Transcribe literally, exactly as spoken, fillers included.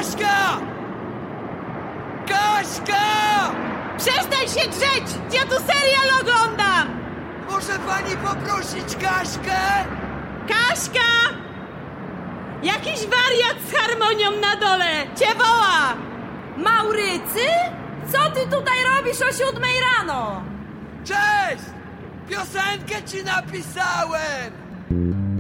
Kaśka! Kaśka! Przestań się drzeć! Ja tu serial oglądam! Może pani poprosić Kaśkę? Kaśka! Jakiś wariat z harmonią na dole! Cię woła! Maurycy? Co ty tutaj robisz o siódmej rano? Cześć! Piosenkę ci napisałem!